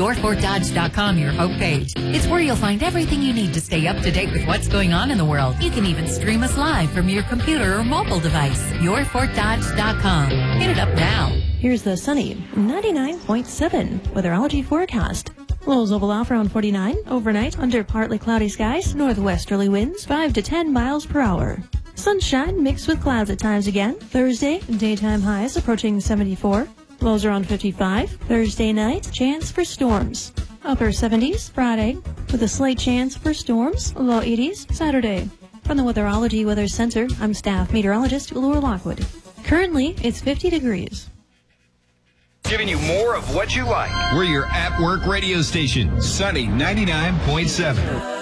YourFortDodge.com, your homepage. It's where you'll find everything you need to stay up to date with what's going on in the world. You can even stream us live from your computer or mobile device. YourFortDodge.com. Hit it up now. Here's the sunny 99.7 weatherology forecast. Lows level off around 49. Overnight, under partly cloudy skies, northwesterly winds 5 to 10 miles per hour. Sunshine mixed with clouds at times again. Thursday, daytime highs approaching 74. Lows around 55. Thursday night, chance for storms. Upper 70s Friday, with a slight chance for storms. Low 80s Saturday. From the Weatherology Weather Center, I'm staff meteorologist Laura Lockwood. Currently, it's 50 degrees. Giving you more of what you like. We're your at-work radio station, Sunny 99.7.